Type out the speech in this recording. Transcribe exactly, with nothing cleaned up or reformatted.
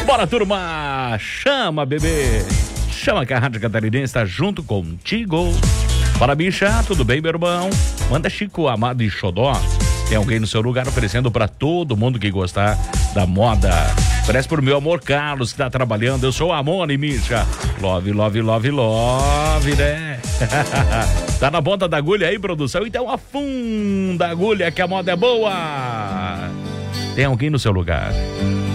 Bora, turma! Chama, bebê! Chama que a Rádio Catarinense está junto contigo. Fala, bicha, tudo bem, meu irmão? Manda Chico Amado e Xodó. Tem alguém no seu lugar oferecendo para todo mundo que gostar da moda. Oferece pro meu amor Carlos, que tá trabalhando. Eu sou o Amone, bicha. Love, love, love, love, né? Tá na ponta da agulha aí, produção? Então afunda a agulha que a moda é boa. Tem alguém no seu lugar.